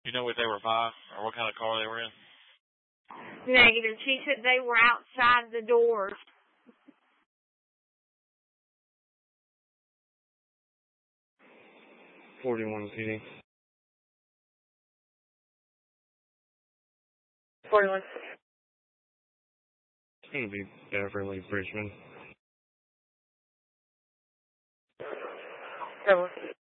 You know what they were by, or what kind of car they were in? Negative. She said they were outside the doors. .41 PD. 41. It's going to be Beverly Bridgman. 41.